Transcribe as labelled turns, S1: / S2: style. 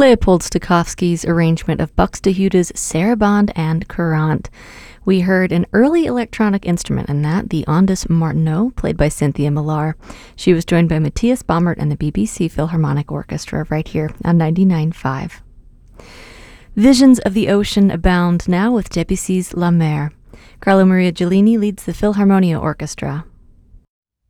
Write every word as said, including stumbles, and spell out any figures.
S1: Leopold Stokowski's arrangement of Buxtehude's Sarabande and Courante. We heard an early electronic instrument in that, the Ondas Martineau, played by Cynthia Millar. She was joined by Matthias Baumert and the B B C Philharmonic Orchestra right here on ninety-nine point five. Visions of the ocean abound now with Debussy's La Mer. Carlo Maria Giulini leads the Philharmonia Orchestra.